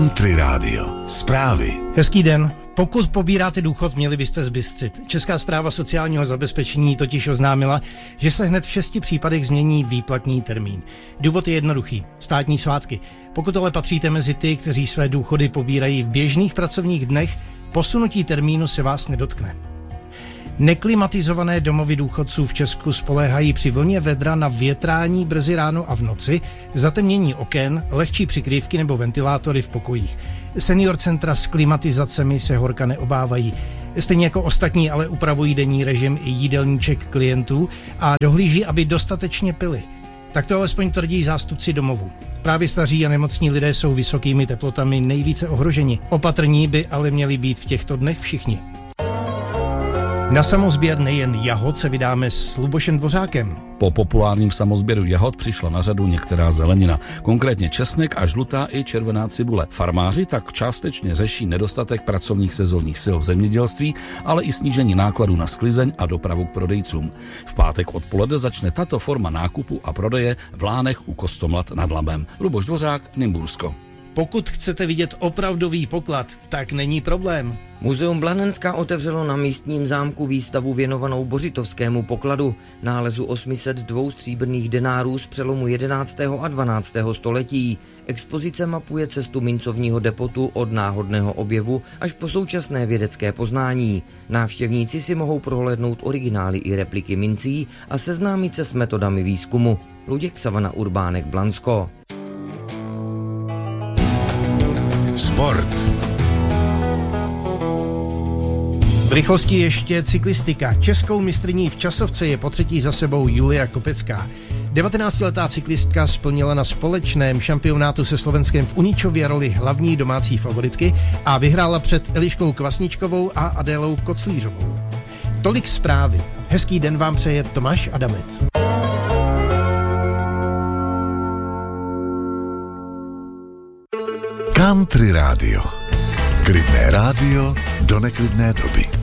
Country Radio. Zprávy. Hezký den. Pokud pobíráte důchod, měli byste zbystřit. Česká správa sociálního zabezpečení totiž oznámila, že se hned v 6 případech změní výplatní termín. Důvod je jednoduchý. Státní svátky. Pokud ale patříte mezi ty, kteří své důchody pobírají v běžných pracovních dnech, posunutí termínu se vás nedotkne. Neklimatizované domovy důchodců v Česku spoléhají při vlně vedra na větrání brzy ráno a v noci, zatemnění oken, lehčí přikrývky nebo ventilátory v pokojích. Senior centra s klimatizacemi se horka neobávají. Stejně jako ostatní ale upravují denní režim i jídelníček klientů a dohlíží, aby dostatečně pili. Tak to alespoň tvrdí zástupci domovů. Právě staří a nemocní lidé jsou vysokými teplotami nejvíce ohroženi. Opatrní by ale měli být v těchto dnech všichni. Na samosběr nejen jahod se vydáme s Lubošem Dvořákem. Po populárním samosběru jahod přišla na řadu některá zelenina, konkrétně česnek a žlutá i červená cibule. Farmáři tak částečně řeší nedostatek pracovních sezónních sil v zemědělství, ale i snížení nákladů na sklizeň a dopravu k prodejcům. V pátek odpoledne začne tato forma nákupu a prodeje v Lánech u Kostomlat nad Labem. Luboš Dvořák, Nymbursko. Pokud chcete vidět opravdový poklad, tak není problém. Muzeum Blanenská otevřelo na místním zámku výstavu věnovanou bořitovskému pokladu, nálezu 802 stříbrných denárů z přelomu 11. a 12. století. Expozice mapuje cestu mincovního depotu od náhodného objevu až po současné vědecké poznání. Návštěvníci si mohou prohlédnout originály i repliky mincí a seznámit se s metodami výzkumu. Luděk Savana Urbánek, Blansko. Sport. V rychlosti ještě cyklistika. Českou mistryní v časovce je potřetí za sebou Julia Kopecká. 19letá cyklistka splnila na společném šampionátu se Slovenskem v Uničově roli hlavní domácí favoritky a vyhrála před Eliškou Kvasničkovou a Adélou Koclířovou. Tolik zprávy. Hezký den vám přeje Tomáš Adamec. Country Radio. Klidné rádio do neklidné doby.